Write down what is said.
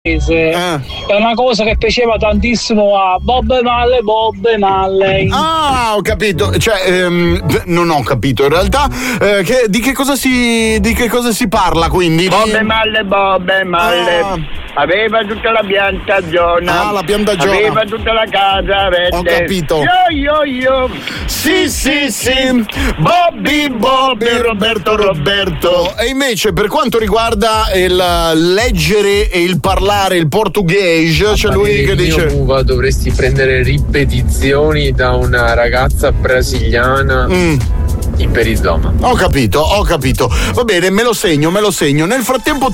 È una cosa che piaceva tantissimo a Bob Marley. Ah, ho capito, cioè non ho capito in realtà di che cosa si parla, quindi Bob Marley aveva tutta la piantagione. Ah, la piantagione. Aveva tutta la casa verde. Ho capito. Io. Sì. Bobby, Roberto. E invece per quanto riguarda il leggere e il parlare il portoghese, c'è lui che dice: Uva, dovresti prendere ripetizioni da una ragazza brasiliana. In perizoma. Ho capito. Va bene, me lo segno. Nel frattempo